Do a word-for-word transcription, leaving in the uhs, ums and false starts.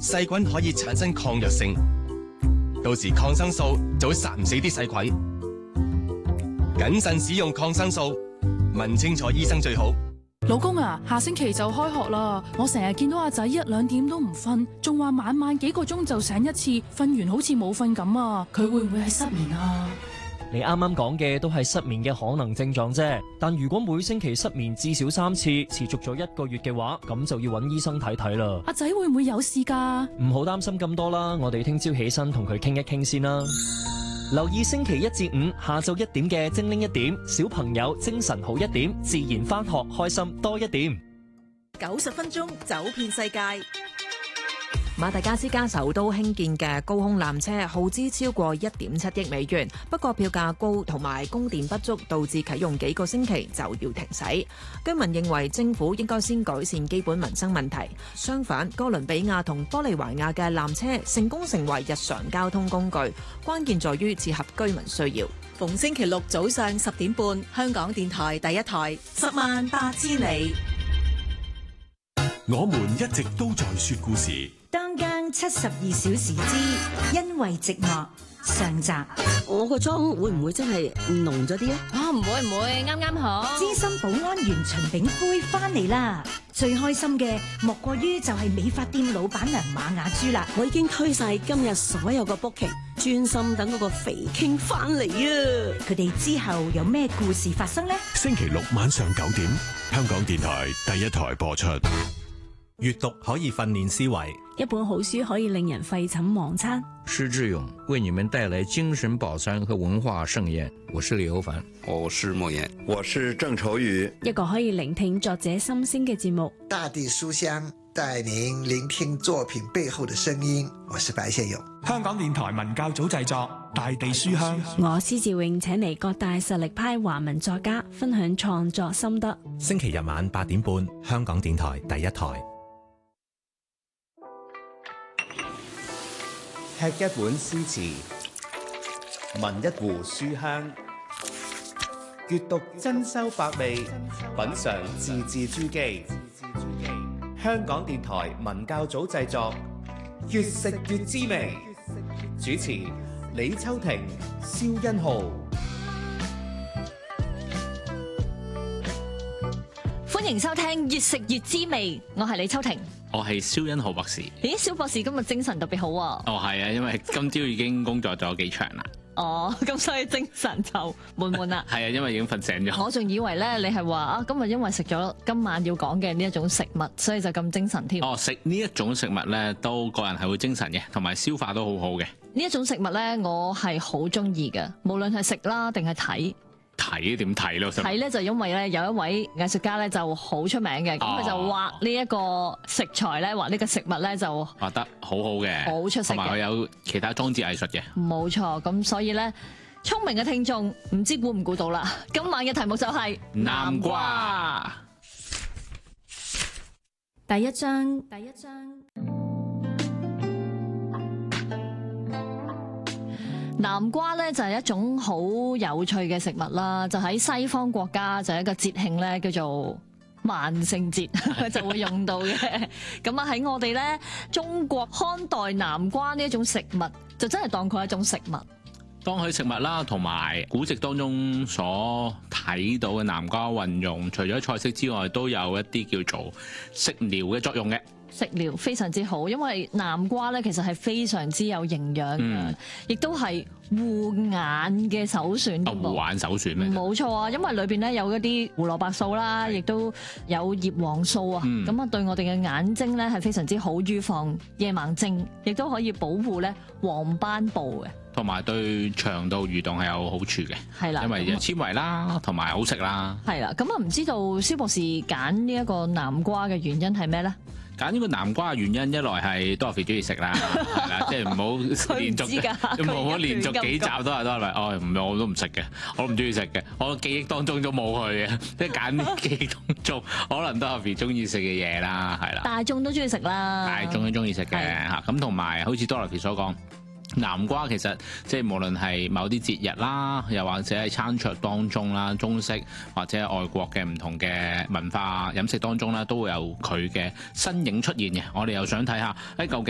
細菌可以產生抗藥性，到時抗生素就會殺唔死啲細菌。謹慎使用抗生素，問清楚醫生最好。 老公啊，下星期就開學啦，我成日見到阿仔一兩點都唔瞓，仲話晚晚幾個鐘就醒一次，瞓完好似冇瞓咁啊！佢會唔會係失眠啊？ 你啱啱講嘅都係失眠嘅可能症狀啫，但如果每星期失眠至少三次，持續咗一個月嘅話，咁就要揾醫生睇睇啦。 阿仔會唔會有事㗎？ 唔好擔心咁多啦，我哋聽朝起身同佢傾一傾先啦。留意星期一至五下晝一點嘅精靈一點，小朋友精神好一點，自然返學開心多一點。 九十分鐘走遍世界。 馬達加斯加首都興建嘅高空纜車耗資超過一點七億美元，不過票價高同埋供電不足，導致啟用幾個星期就要停駛。居民認為政府應該先改善基本民生問題。相反，哥倫比亞同玻利維亞嘅纜車成功成為日常交通工具，關鍵在於切合居民需要。 逢星期六早上十點半，香港電台第一台十萬八千里。 我們一直都在說故事。 當間七十二小時之因為寂寞上集。 我個妝會唔會真係濃咗啲咧？ 啊，唔會唔會，啱啱好。 資深保安員秦炳輝翻嚟啦！最開心嘅莫過於就係美髮店老闆娘馬雅珠啦。 我已經推晒今日所有個 booking，專心等嗰個肥傾翻嚟啊！ 佢哋之後有咩故事發生呢？ 星期六晚上九點，香港電台第一台播出。 閱讀可以訓練思維， 一本好書可以令人廢寢忘餐。 施志勇為你們帶來精神飽餐和文化盛宴。我是李歐凡， 我是莫言，我是鄭愁予。 一個可以聆聽作者心聲嘅節目。 大地書香帶您聆聽作品背後的聲音。我是白先勇。 香港電台文教組製作《大地書香》。 我施志永請嚟各大實力派華文作家分享創作心得。 星期日晚八點半，香港電台第一台。 吃一碗詩詞，聞一壺書香，閱讀珍饈百味，品嘗字字珠璣。香港電台文教組製作，越食越滋味。主持李秋婷、蕭欣浩。 歡迎收聽《越食越滋味》，我係李秋婷， 我係蕭欣浩博士。 咦，蕭博士今日精神特別好啊！ 哦，係啊，因為今朝已經工作咗幾長啦。 哦，咁所以精神就滿滿啦。 係啊，因為已經瞓醒咗。 我仲以為咧，你係話啊，今日因為食咗今晚要講嘅呢一種食物，所以就咁精神添。 哦，食呢一種食物咧，都個人係會精神嘅，同埋消化都好好嘅。 呢一種食物咧，我係好中意嘅，無論係食啦定係睇。 睇點睇咯？ 睇咧就因為咧有一位藝術家咧就好出名嘅，咁佢、哦、就畫呢一個食材咧，畫呢個食物咧就畫得好好嘅， 好出色嘅， 同埋佢有其他裝置藝術嘅。 冇錯，咁所以咧聰明嘅聽眾唔知估唔估到啦？今晚嘅題目就係南瓜。 第一章，第一章。 南瓜咧就係一種好有趣嘅食物啦，就喺西方國家就係一個節慶咧叫做萬聖節就會用到嘅。咁啊喺我哋咧中國看待南瓜呢一種食物，就真係當佢係一種食物。 當佢食物啦，同埋古籍當中所睇到嘅南瓜運用，除咗菜式之外，都有一啲叫做食療嘅作用嘅。 食療非常之好，因為南瓜咧其實係非常之有營養嘅，亦都係護眼嘅首選。 啊，護眼首選咩？ 冇錯啊，因為裏邊咧有一啲胡蘿蔔素啦，亦都有葉黃素啊，咁啊、嗯、對我哋嘅眼睛咧係非常之好，預防夜盲症，亦都可以保護咧黃斑部嘅。 同埋對腸道蠕動係有好處嘅， 係啦， 因為有纖維啦，同埋好食啦。 係啦，咁啊唔知道蕭博士揀呢一個南瓜嘅原因係咩咧？ 揀呢個南瓜嘅原因，一來係多樂肥中意食啦，係啦，即係唔好連續，唔好連續幾集都係都係咪？哦，唔係我都唔食嘅，我唔中意食嘅，我記憶當中都冇佢嘅，即係揀記憶當中可能多樂肥中意食嘅嘢啦，係啦。 大眾都中意食啦， 大眾都中意食嘅嚇，咁同埋好似多樂肥所講。南瓜其實即係無論係某啲節日啦，又或者係餐桌當中啦，中式或者外國嘅唔同嘅文化飲食當中啦，都會有佢嘅身影出現嘅。我哋又想睇下喺究竟